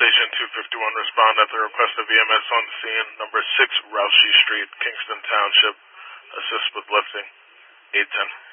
patient 251 respond at the request of EMS on scene, number 6 Roushey Street, Kingston Township. Assist with lifting. 810.